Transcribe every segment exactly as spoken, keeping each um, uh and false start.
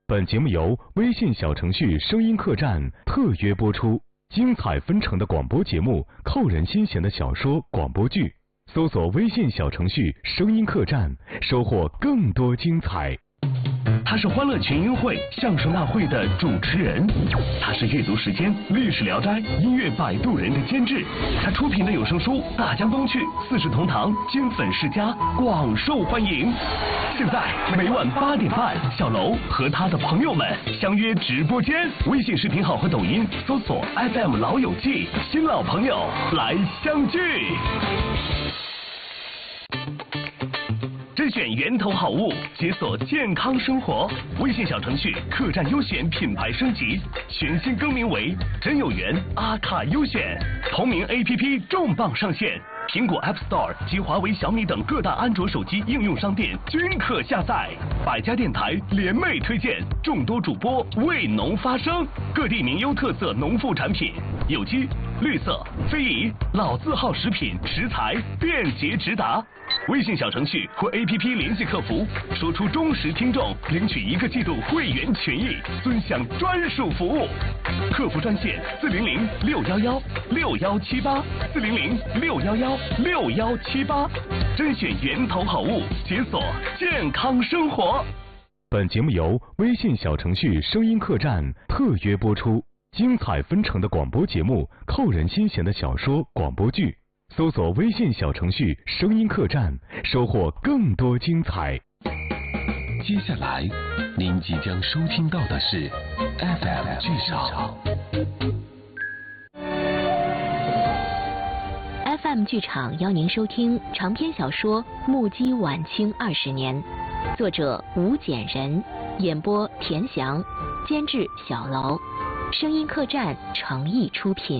本节目由微信小程序声音客栈特约播出，精彩纷呈的广播节目，扣人心弦的小说、广播剧，搜索微信小程序声音客栈，收获更多精彩。 他是欢乐群英会相声大会的主持人，他是阅读时间历史聊斋音乐摆渡人的监制，他出品的有声书《大江东去》四世同堂金粉世家广受欢迎。现在每晚八点半，小楼和他的朋友们相约直播间，微信视频号和抖音搜索 F M 老友记，新老朋友来相聚。甄选源头好物，解锁健康生活。微信小程序客栈优选品牌升级，全新更名为真有缘阿卡优选。同名 A P P 重磅上线，苹果 App Store 及华为、小米等各大安卓手机应用商店均可下载。百家电台联袂推荐，众多主播为农发声，各地名优特色农副产品，有机、绿色、非遗、老字号食品食材便捷直达。微信小程序或 A P P 联系客服，说出忠实听众，领取一个季度会员权益，尊享专属服务。客服专线四零零六幺幺六幺七八四零零六幺幺六幺七八，甄选源头好物，解锁健康生活。 本节目由微信小程序声音客栈特约播出，精彩纷呈的广播节目，扣人心弦的小说、广播剧。搜索微信小程序声音客栈，收获更多精彩。 接下来您即将收听到的是 F M 剧场。 F M 剧场邀您收听长篇小说《目击晚清二十年》，作者吴简人，演播田翔，监制小楼，声音客栈诚意出品。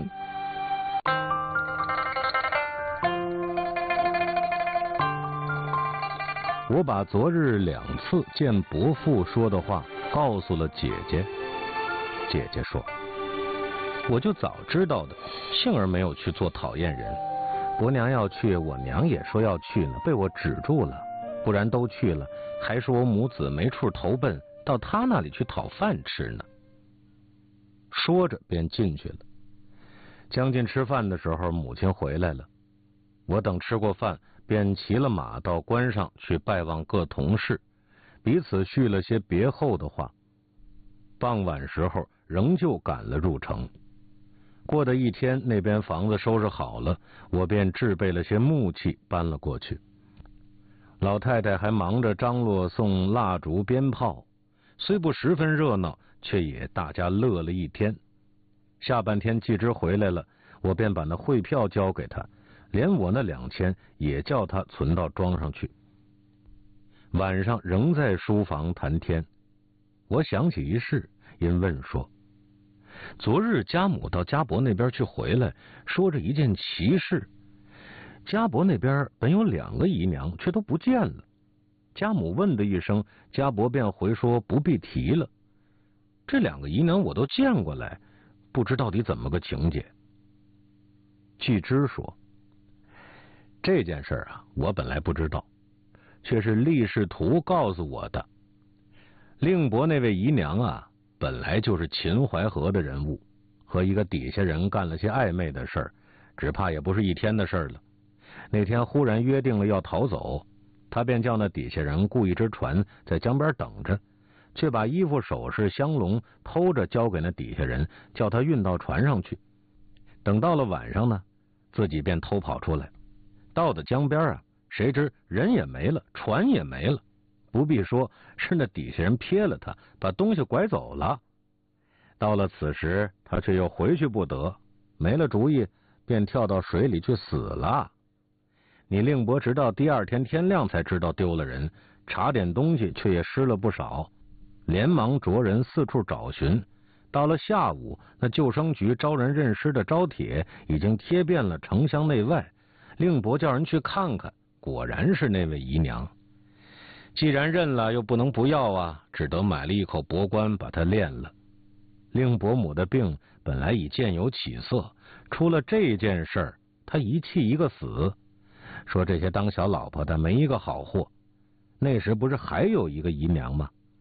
我把昨日两次见伯父说的话告诉了姐姐。姐姐说，我就早知道的，幸而没有去做讨厌人。伯娘要去，我娘也说要去呢，被我止住了，不然都去了，还说我母子没处投奔，到他那里去讨饭吃呢。说着便进去了。将近吃饭的时候，母亲回来了，我等吃过饭便骑了马到关上去拜望各同事，彼此叙了些别后的话。傍晚时候仍旧赶了入城。过的一天，那边房子收拾好了，我便置备了些木器搬了过去。老太太还忙着张罗送蜡烛鞭炮，虽不十分热闹，却也大家乐了一天。下半天季之回来了，我便把那汇票交给他，连我那两千也叫他存到庄上去。晚上仍在书房谈天，我想起一事，因问说，昨日家母到家伯那边去回来，说着一件奇事。家伯那边本有两个姨娘，却都不见了。家母问的一声，家伯便回说不必提了。这两个姨娘我都见过来，不知到底怎么个情节。季之说，这件事啊，我本来不知道，却是历仕途告诉我的。令伯那位姨娘啊，本来就是秦淮河的人物，和一个底下人干了些暧昧的事儿，只怕也不是一天的事儿了。那天忽然约定了要逃走，他便叫那底下人雇一只船在江边等着，却把衣服首饰香笼偷着交给那底下人，叫他运到船上去。等到了晚上呢，自己便偷跑出来，到了江边啊，谁知人也没了，船也没了，不必说，是那底下人瞥了他，把东西拐走了。到了此时，他却又回去不得，没了主意，便跳到水里去死了。你令伯直到第二天天亮才知道丢了人，查点东西却也失了不少，连忙着人四处找寻。到了下午，那救生局招人认尸的招帖已经贴遍了城乡内外，令伯叫人去看看，果然是那位姨娘。既然认了，又不能不要啊，只得买了一口帛棺把它殓了。令伯母的病本来已渐有起色，出了这件事儿，他一气一个死，说这些当小老婆的没一个好货。那时不是还有一个姨娘吗？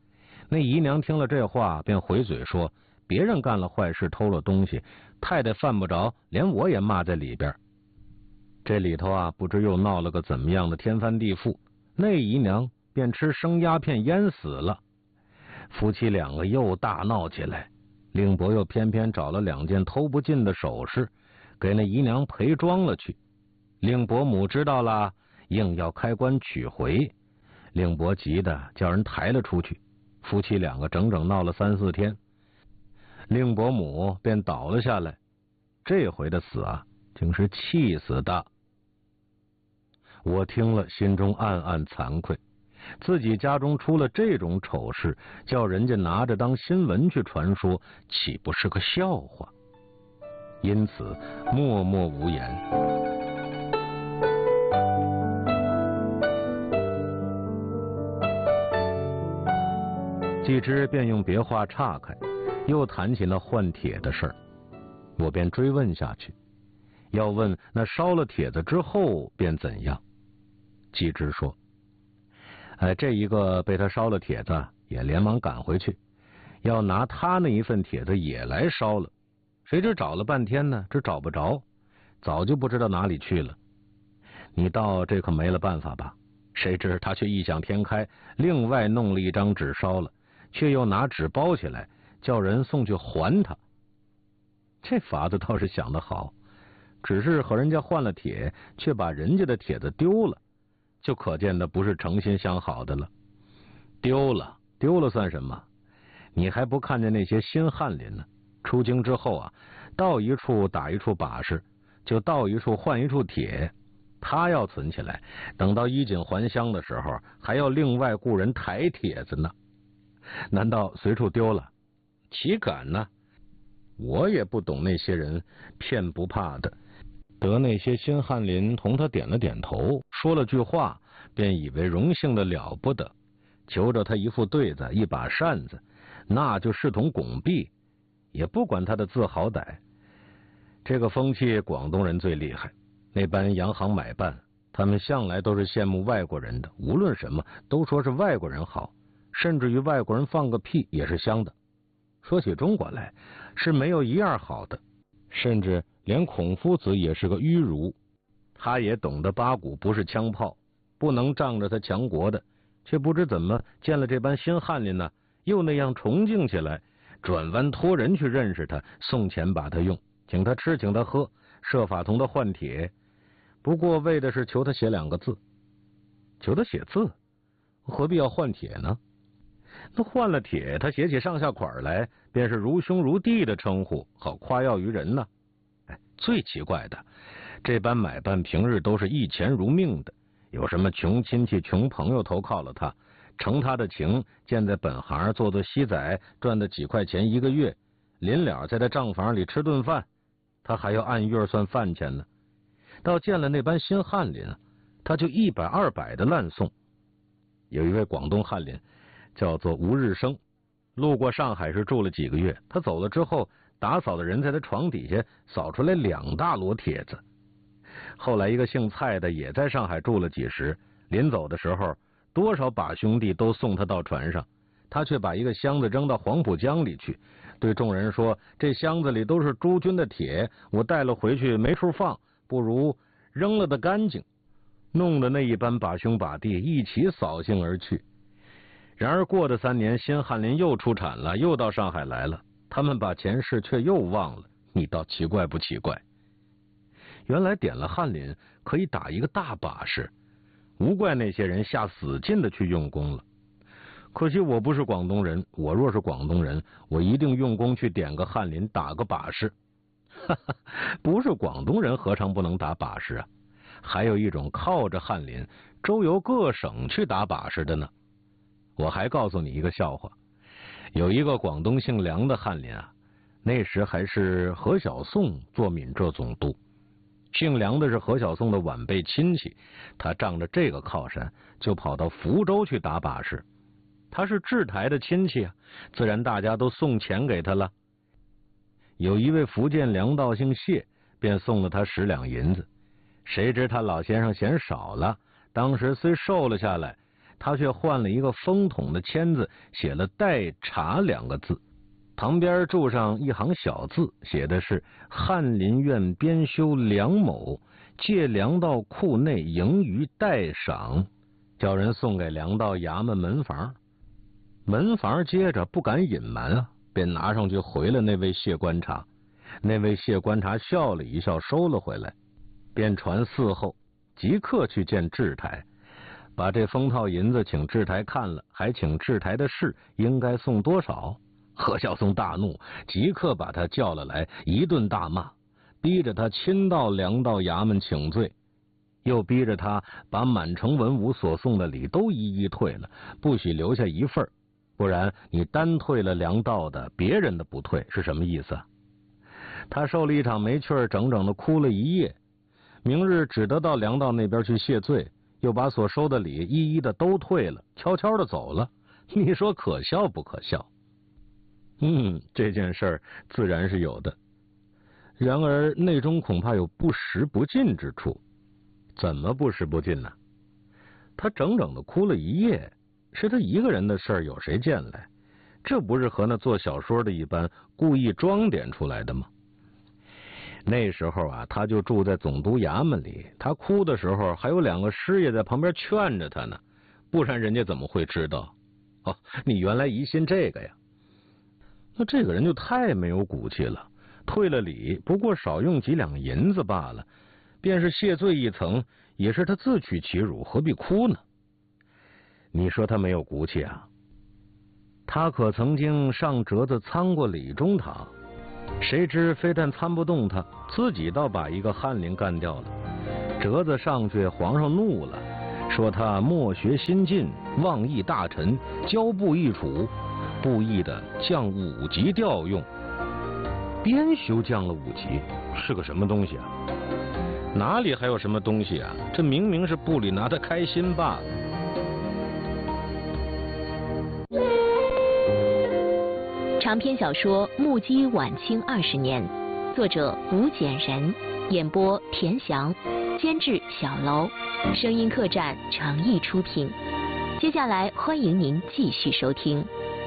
那姨娘听了这话，便回嘴说：“别人干了坏事，偷了东西，太太犯不着，连我也骂在里边。”这里头啊，不知又闹了个怎么样的天翻地覆，那姨娘便吃生鸦片淹死了。夫妻两个又大闹起来，令伯又偏偏找了两件偷不尽的首饰，给那姨娘陪装了去。令伯母知道了，硬要开棺取回，令伯急的叫人抬了出去。夫妻两个整整闹了三四天，令伯母便倒了下来。这回的死啊，竟是气死的。我听了，心中暗暗惭愧，自己家中出了这种丑事，叫人家拿着当新闻去传说，岂不是个笑话？因此默默无言。季之便用别话岔开，又谈起那换帖的事儿，我便追问下去，要问那烧了帖子之后便怎样。季之说：“哎，这一个被他烧了帖子，也连忙赶回去，要拿他那一份帖子也来烧了。谁知找了半天呢，这找不着，早就不知道哪里去了。你道这可没了办法吧？谁知他却异想天开，另外弄了一张纸烧了，却又拿纸包起来，叫人送去还他。这法子倒是想得好，只是和人家换了帖，却把人家的帖子丢了，就可见的不是诚心相好的了。丢了丢了算什么？你还不看见那些新翰林呢？出京之后啊，到一处打一处把式，就到一处换一处帖，他要存起来，等到衣锦还乡的时候，还要另外雇人抬帖子呢。难道随处丢了？岂敢呢？我也不懂那些人骗不怕的，得那些新翰林同他点了点头，说了句话，便以为荣幸的了不得，求着他一副对子，一把扇子，那就视同拱璧，也不管他的字好歹。这个风气广东人最厉害，那班洋行买办，他们向来都是羡慕外国人的，无论什么都说是外国人好，甚至于外国人放个屁也是香的。说起中国来，是没有一样好的，甚至连孔夫子也是个迂儒，他也懂得八股不是枪炮，不能仗着他强国的，却不知怎么见了这班新翰林呢，又那样崇敬起来，转弯托人去认识他，送钱把他用，请他吃请他喝，设法同他换帖，不过为的是求他写两个字。求他写字，何必要换帖呢？那换了帖，他写起上下款来，便是如兄如弟的称呼，好夸耀于人呢。哎，最奇怪的，这班买办平日都是一钱如命的，有什么穷亲戚穷朋友投靠了他，承他的情，见在本行做做西仔，赚的几块钱一个月，临了在他账房里吃顿饭，他还要按月算饭钱呢。到见了那班新翰林，他就一百二百的烂送。有一位广东翰林叫做吴日升，路过上海市住了几个月，他走了之后，打扫的人在他床底下扫出来两大摞帖子。后来一个姓蔡的也在上海住了几时，临走的时候，多少把兄弟都送他到船上，他却把一个箱子扔到黄浦江里去，对众人说：“这箱子里都是诸君的帖，我带了回去没处放，不如扔了的干净。”弄得那一班把兄把弟一起扫兴而去。然而过的三年，新翰林又出产了，又到上海来了，他们把前世却又忘了，你倒奇怪不奇怪？原来点了翰林可以打一个大把式，无怪那些人下死劲的去用功了。可惜我不是广东人，我若是广东人，我一定用功去点个翰林，打个把式。哈哈，不是广东人何尝不能打把式啊？还有一种靠着翰林周游各省去打把式的呢。我还告诉你一个笑话，有一个广东姓梁的翰林啊，那时还是何小宋做闽浙总督，姓梁的是何小宋的晚辈亲戚，他仗着这个靠山，就跑到福州去打把式。他是制台的亲戚啊，自然大家都送钱给他了。有一位福建粮道姓谢，便送了他十两银子，谁知他老先生嫌少了，当时虽收了下来， 他却换了一个封筒的签字，写了待查两个字，旁边注上一行小字，写的是翰林院编修梁某借粮道库内盈余待赏，叫人送给粮道衙门门房。门房接着不敢隐瞒啊，便拿上去回了那位谢观察。那位谢观察笑了一笑，收了回来，便传嗣后即刻去见智台，把这封套银子请智台看了，还请智台的事应该送多少。何孝松大怒，即刻把他叫了来，一顿大骂，逼着他亲到粮道衙门请罪，又逼着他把满城文武所送的礼都一一退了，不许留下一份，不然你单退了粮道的，别人的不退，是什么意思啊？他受了一场没趣儿，整整的哭了一夜。明日只得到粮道那边去谢罪，又把所收的礼一一的都退了，悄悄的走了。你说可笑不可笑？嗯，这件事儿自然是有的，然而内中恐怕有不实不尽之处。怎么不实不尽呢？他整整的哭了一夜，是他一个人的事儿，有谁见来？这不是和那做小说的一般故意装点出来的吗？那时候啊，他就住在总督衙门里，他哭的时候还有两个师爷在旁边劝着他呢，不然人家怎么会知道？哦，你原来疑心这个呀？那这个人就太没有骨气了，退了礼不过少用几两银子罢了，便是谢罪一层，也是他自取其辱，何必哭呢？你说他没有骨气啊？他可曾经上折子参过李中堂，谁知非但参不动他，自己倒把一个翰林干掉了。折子上去，皇上怒了，说他莫学新进，妄议大臣，交部易处，故意的降五级调用。编修降了五级，是个什么东西啊？哪里还有什么东西啊？这明明是部里拿他开心罢了。 长篇小说《目击晚清二十年》，作者吴简仁，演播田翔，监制小楼，声音客栈诚意出品。接下来欢迎您继续收听。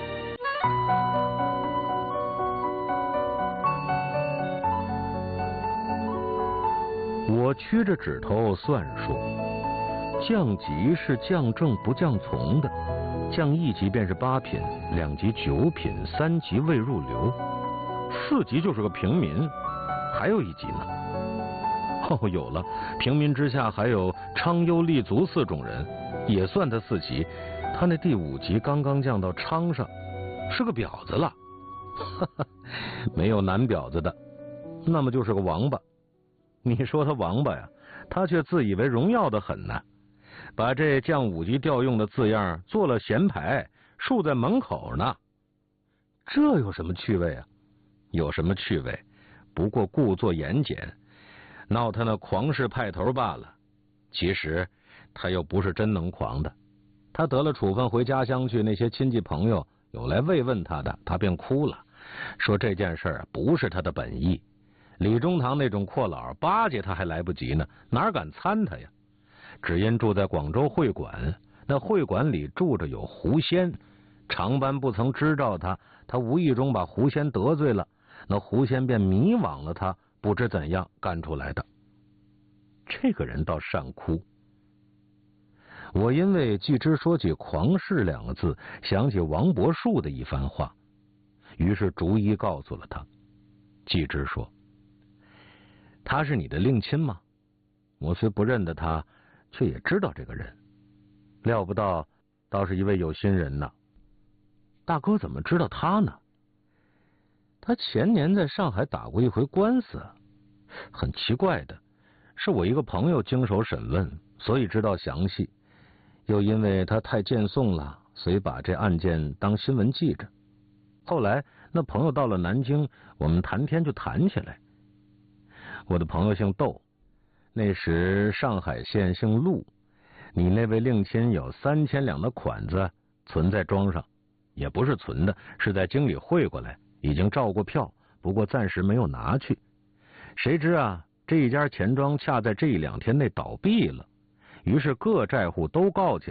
我屈着指头算数，降级是降正不降从的，降一级便是八品，两级九品，三级未入流，四级就是个平民，还有一级呢。哦，有了，平民之下还有昌优立足四种人，也算他四级。他那第五级刚刚降到昌上，是个婊子了。哈哈，没有男婊子的，那么就是个王八。你说他王八呀，他却自以为荣耀的很呢，把这降五级调用的字样做了闲牌，竖在门口呢。这有什么趣味啊？有什么趣味？不过故作严简，闹他那狂士派头罢了。其实他又不是真能狂的。他得了处分回家乡去，那些亲戚朋友有来慰问他的，他便哭了，说这件事儿不是他的本意。李中堂那种阔佬巴结他还来不及呢，哪敢参他呀？只因住在广州会馆，那会馆里住着有狐仙，长班不曾知道他，他无意中把狐仙得罪了，那狐仙便迷惘了他，不知怎样干出来的。这个人倒善哭。我因为季之说起狂士两个字，想起王伯树的一番话，于是逐一告诉了他。季之说，他是你的令亲吗？我虽不认得他，却也知道这个人，料不到倒是一位有心人呢。大哥怎么知道他呢？他前年在上海打过一回官司，很奇怪的，是我一个朋友经手审问，所以知道详细，又因为他太荐颂了，所以把这案件当新闻记着。后来那朋友到了南京，我们谈天就谈起来。我的朋友姓窦，那时上海县姓陆，你那位令亲有三千两的款子存在庄上，也不是存的，是在京里汇过来，已经照过票，不过暂时没有拿去。谁知啊，这一家钱庄恰在这一两天内倒闭了，于是各债户都告起来，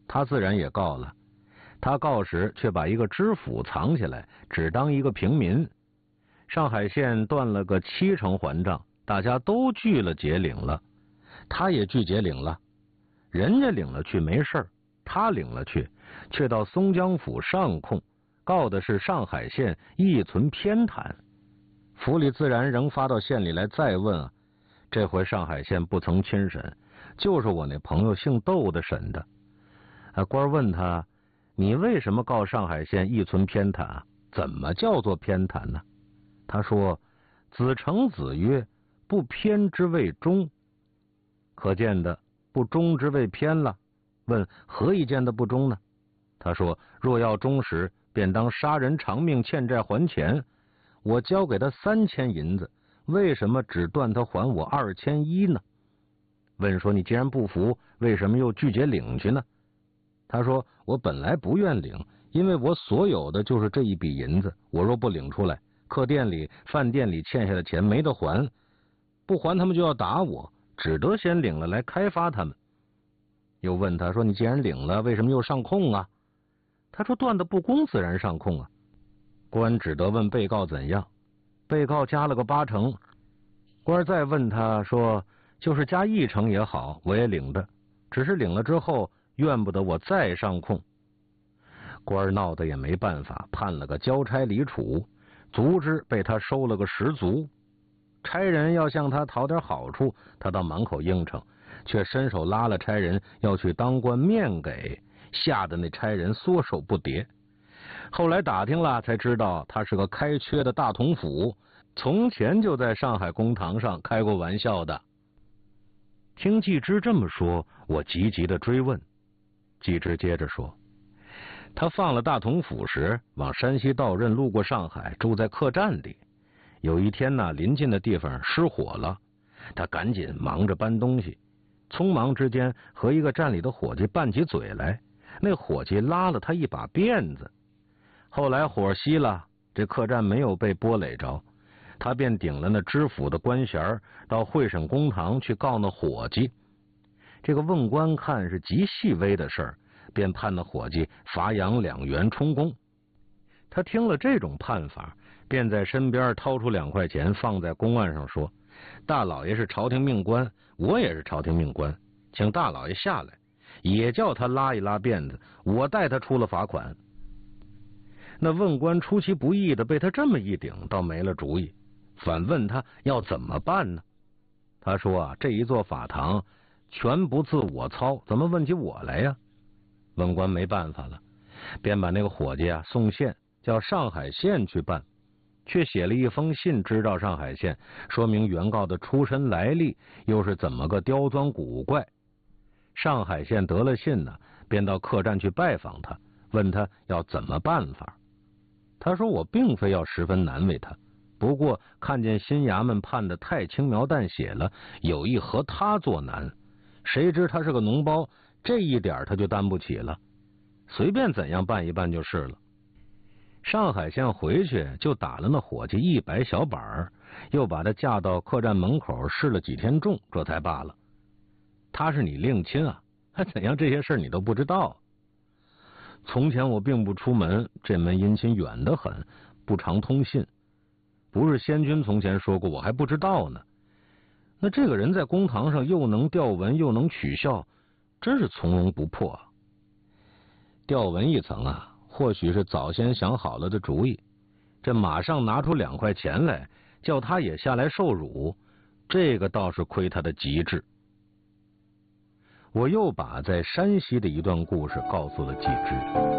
他自然也告了。他告时却把一个知府藏起来，只当一个平民。上海县断了个七成还账，大家都拒了结领了，他也拒结领了。人家领了去没事儿，他领了去，却到松江府上控，告的是上海县一存偏袒。府里自然仍发到县里来再问啊。这回上海县不曾亲审，就是我那朋友姓窦的审的。啊，官问他，你为什么告上海县一存偏袒？怎么叫做偏袒呢？他说，子承子曰，不偏之谓忠。可见的不忠之谓偏了。问何以见的不忠呢？他说，若要忠实，便当杀人偿命，欠债还钱。我交给他三千银子，为什么只断他还我二千一呢？问说，你既然不服，为什么又拒绝领去呢？他说，我本来不愿领，因为我所有的就是这一笔银子，我若不领出来，客店里饭店里欠下的钱没得还，不还他们就要打我，只得先领了来开发他们。又问他说，你既然领了，为什么又上控啊？他说，断的不公，自然上控啊。官只得问被告怎样，被告加了个八成。官再问他说，就是加一成也好，我也领的，只是领了之后怨不得我再上控。官闹得也没办法，判了个交差离处，足之被他收了个十足。差人要向他讨点好处，他到满口应承，却伸手拉了差人要去当官面给，吓得那差人缩手不迭。后来打听了，才知道他是个开缺的大统府，从前就在上海公堂上开过玩笑的。听季之这么说，我急急的追问。季之接着说，他放了大统府时，往山西道任，路过上海，住在客栈里。有一天呢，临近的地方失火了，他赶紧忙着搬东西，匆忙之间和一个站里的伙计拌起嘴来，那伙计拉了他一把辫子。后来火熄了，这客栈没有被波垒着，他便顶了那知府的官衔，到会审公堂去告那伙计。这个问官看是极细微的事儿，便判那伙计罚洋两元充公。他听了这种判法，便在身边掏出两块钱放在公案上说，大老爷是朝廷命官，我也是朝廷命官，请大老爷下来，也叫他拉一拉辫子，我代他出了罚款。那问官出其不意的被他这么一顶，倒没了主意，反问他要怎么办呢？他说啊，这一座法堂全不自我操，怎么问起我来呀？问官没办法了，便把那个伙计啊送县，叫上海县去办，却写了一封信支到上海县，说明原告的出身来历，又是怎么个刁钻古怪。上海县得了信呢，便到客栈去拜访他，问他要怎么办法。他说，我并非要十分难为他，不过看见新衙门判的太轻描淡写了，有意和他作难，谁知他是个脓包，这一点他就担不起了，随便怎样办一办就是了。上海县回去就打了那伙计一百小板，又把他架到客栈门口示了几天重，这才罢了。他是你令亲啊，还怎样这些事你都不知道？从前我并不出门，这门姻亲远得很，不常通信。不是先君从前说过，我还不知道呢。那这个人在公堂上又能调文又能取笑，真是从容不迫。调文一层啊，或许是早先想好了的主意，这马上拿出两块钱来，叫他也下来受辱，这个倒是亏他的极致。我又把在山西的一段故事告诉了季之。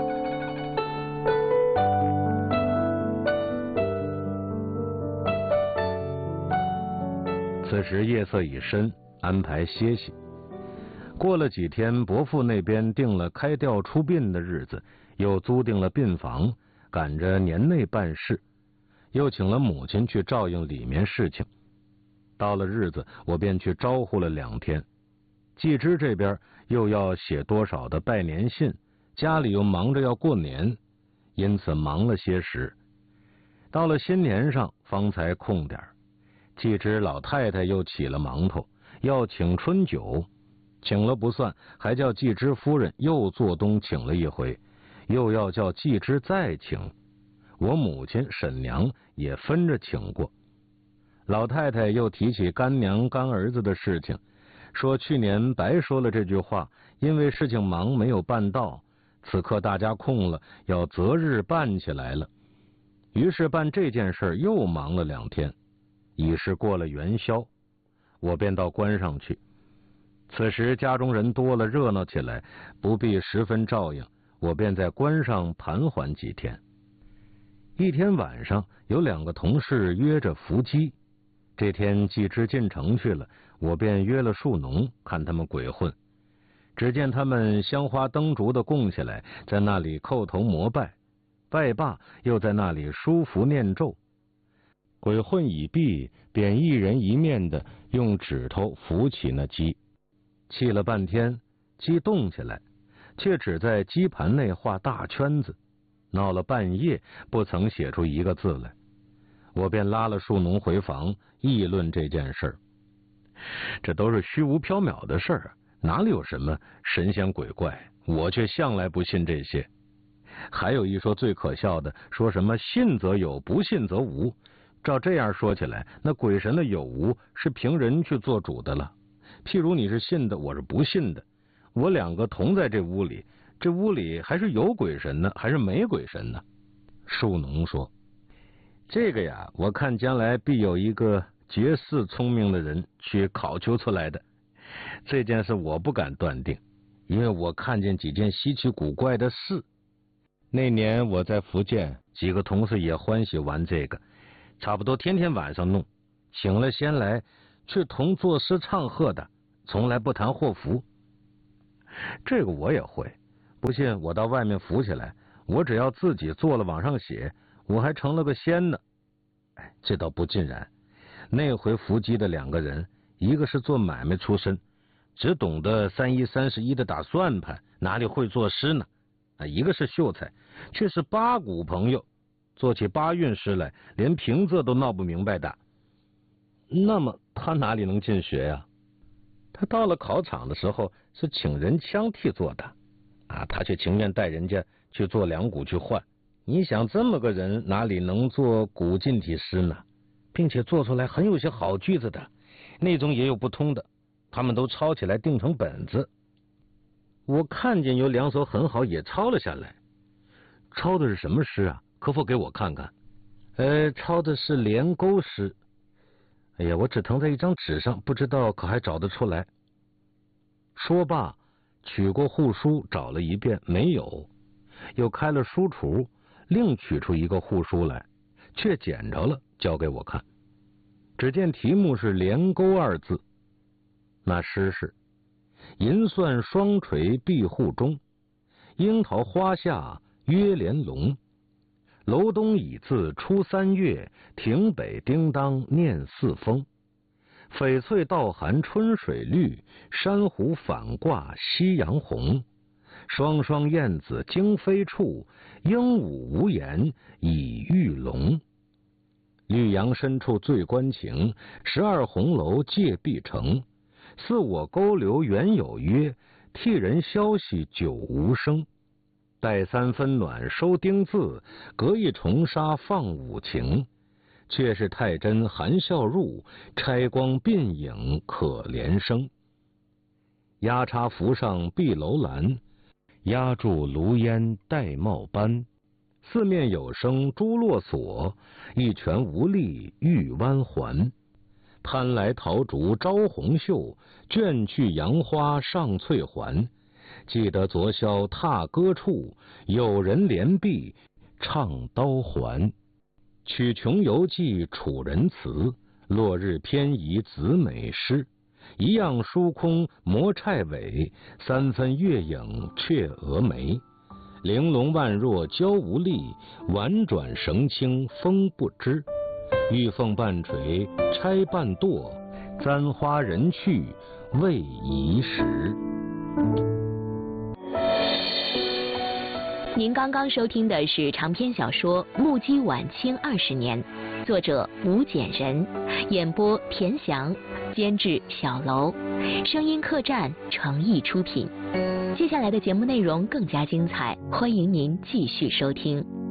此时夜色已深，安排歇息。过了几天，伯父那边定了开吊出殡的日子，又租定了殡房，赶着年内办事，又请了母亲去照应里面事情。到了日子，我便去招呼了两天。季之这边又要写多少的拜年信，家里又忙着要过年，因此忙了些时。到了新年上方才空点。季之老太太又起了忙头，要请春酒， 请了不算，还叫季之夫人又做东请了一回，又要叫季之再请。我母亲沈娘也分着请过。老太太又提起干娘干儿子的事情，说去年白说了这句话，因为事情忙没有办到，此刻大家空了，要择日办起来了。于是办这件事又忙了两天，已是过了元宵，我便到关上去。此时家中人多了，热闹起来，不必十分照应，我便在关上盘桓几天。一天晚上，有两个同事约着伏击。这天季之进城去了，我便约了树农，看他们鬼混。只见他们香花灯烛的供起来，在那里叩头膜拜，拜罢又在那里书符念咒。鬼混已毕，便一人一面的用指头扶起那鸡，气了半天，鸡动起来，却只在鸡盘内画大圈子，闹了半夜不曾写出一个字来。我便拉了树农回房议论这件事儿。这都是虚无缥缈的事儿，哪里有什么神仙鬼怪？我却向来不信这些。还有一说最可笑的，说什么信则有，不信则无。照这样说起来，那鬼神的有无是凭人去做主的了。譬如你是信的，我是不信的，我两个同在这屋里，这屋里还是有鬼神呢，还是没鬼神呢？树农说，这个呀，我看将来必有一个绝世聪明的人去考究出来的。这件事我不敢断定，因为我看见几件稀奇古怪的事。那年我在福建，几个同事也欢喜玩这个，差不多天天晚上弄，请了仙来，却同作诗唱和的，从来不谈祸福。这个我也会，不信我到外面扶起来，我只要自己做了往上写，我还成了个仙呢。哎，这倒不尽然。那回伏击的两个人，一个是做买卖出身，只懂得三一三十一的打算盘，哪里会作诗呢？啊，一个是秀才，却是八股朋友，做起八运诗来，连平仄都闹不明白的。那么他哪里能进学呀？他到了考场的时候是请人枪替做的，啊，他却情愿带人家去做两股去换。你想这么个人哪里能做古近体诗呢？并且做出来很有些好句子的，那种也有不通的，他们都抄起来定成本子。我看见有两首很好，也抄了下来。抄的是什么诗啊？可否给我看看？呃，抄的是连钩诗。哎呀，我只誊在一张纸上，不知道可还找得出来。说罢，取过户书找了一遍，没有，又开了书橱，另取出一个户书来，却捡着了，交给我看。只见题目是连钩二字，那诗是：银蒜双垂碧户中，樱桃花下约连笼。楼东已自初三月，亭北叮当念四风。翡翠倒含春水绿，珊瑚反挂夕阳红。双双燕子惊飞处，鹦鹉无言以御龙。绿杨深处醉关情，十二红楼借碧城。似我勾留原有约，替人消息久无声。待三分暖收丁字，隔一重纱放五情。却是太真含笑入，拆光鬓影可怜生。压插扶上碧楼兰，压住炉烟玳瑁斑。四面有声朱络锁，一拳无力玉弯环。攀来桃竹招红袖，卷去杨花上翠环。记得昨宵踏歌处，有人连璧唱刀环。曲穷游记楚人词，落日偏移子美诗。一样疏空磨钗尾，三分月影却蛾眉。玲珑万若娇无力，婉转绳轻风不知。玉凤半垂钗半堕，簪花人去未宜时。 您刚刚收听的是长篇小说《目击晚清二十年》， 作者吴简仁，演播田翔，监制小楼，声音客栈诚意出品。接下来的节目内容更加精彩，欢迎您继续收听。